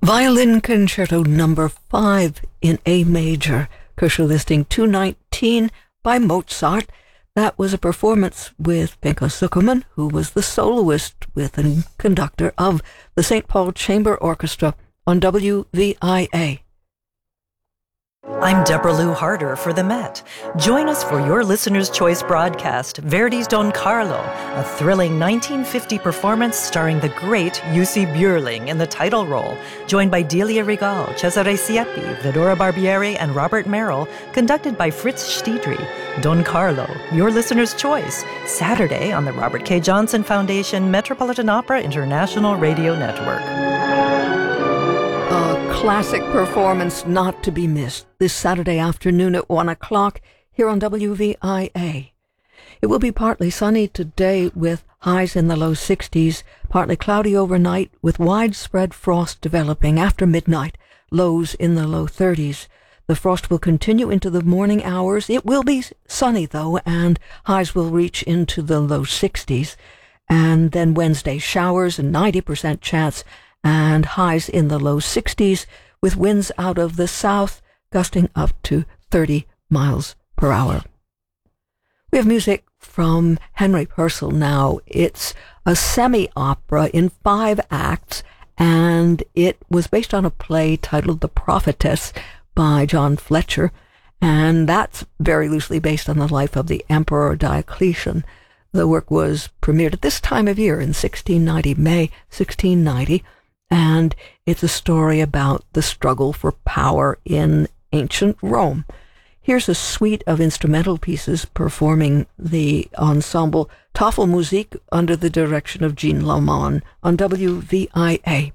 Violin Concerto Number 5 in A major, Kosher listing 219 by Mozart. That was a performance with Pinchas Zuckerman, who was the soloist with and conductor of the St. Paul Chamber Orchestra on WVIA. I'm Deborah Lou Harder for the Met. Join us for your Listener's Choice broadcast, Verdi's Don Carlo, a thrilling 1950 performance starring the great Jussi Björling in the title role, joined by Delia Regal, Cesare Siepi, Vedora Barbieri, and Robert Merrill, conducted by Fritz Stiedry. Don Carlo, your Listener's Choice, Saturday on the Robert K. Johnson Foundation Metropolitan Opera International Radio Network. A classic performance not to be missed this Saturday afternoon at 1 o'clock here on WVIA. It will be partly sunny today with highs in the low 60s, partly cloudy overnight with widespread frost developing after midnight, lows in the low 30s. The frost will continue into the morning hours. It will be sunny, though, and highs will reach into the low 60s. And then Wednesday, showers and 90% chance, and highs in the low 60s, with winds out of the south gusting up to 30 miles per hour. We have music from Henry Purcell now. It's a semi-opera in 5 acts, and it was based on a play titled The Prophetess by John Fletcher, and that's very loosely based on the life of the Emperor Diocletian. The work was premiered at this time of year in 1690, May 1690, and it's a story about the struggle for power in ancient Rome. Here's a suite of instrumental pieces performing the ensemble Tafelmusik under the direction of Jean Laumon on WVIA.